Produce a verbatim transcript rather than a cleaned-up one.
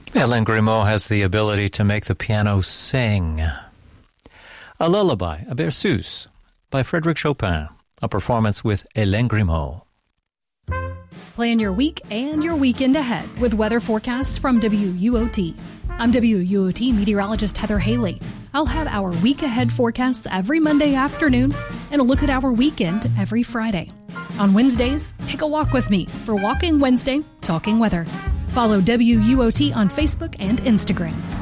Hélène Grimaud has the ability to make the piano sing. A Lullaby, a Berceuse, by Frédéric Chopin, a performance with Hélène Grimaud. Plan your week and your weekend ahead with weather forecasts from W U O T. I'm W U O T meteorologist Heather Haley. I'll have our week ahead forecasts every Monday afternoon and a look at our weekend every Friday. On Wednesdays, take a walk with me for Walking Wednesday, Talking Weather. Follow W U O T on Facebook and Instagram.